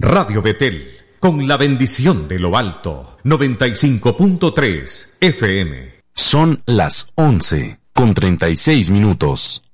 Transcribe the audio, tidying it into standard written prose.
Radio Betel, con la bendición de lo alto, 95.3 FM. Son las 11:36.